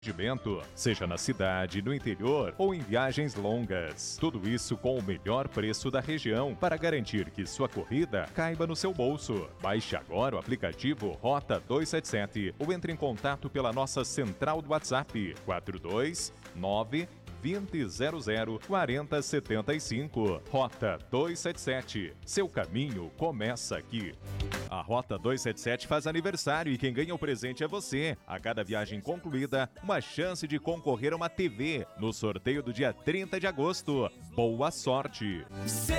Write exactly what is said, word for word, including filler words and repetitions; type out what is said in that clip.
atendimento, seja na cidade, no interior ou em viagens longas. Tudo isso com o melhor preço da região para garantir que sua corrida caiba no seu bolso. Baixe agora o aplicativo Rota duzentos e setenta e sete ou entre em contato pela nossa central do WhatsApp quatro dois nove vinte zero zero quarenta setenta e cinco. Rota duzentos e setenta e sete. Seu caminho começa aqui. A Rota duzentos e setenta e sete faz aniversário e quem ganha o presente é você. A cada viagem concluída, uma chance de concorrer a uma T V no sorteio do dia trinta de agosto. Boa sorte!